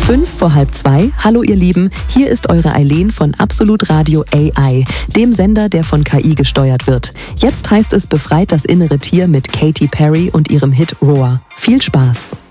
2:05. Hallo ihr Lieben, hier ist eure Eileen von Absolut Radio AI, dem Sender, der von KI gesteuert wird. Jetzt heißt es Befreit das innere Tier mit Katy Perry und ihrem Hit Roar. Viel Spaß!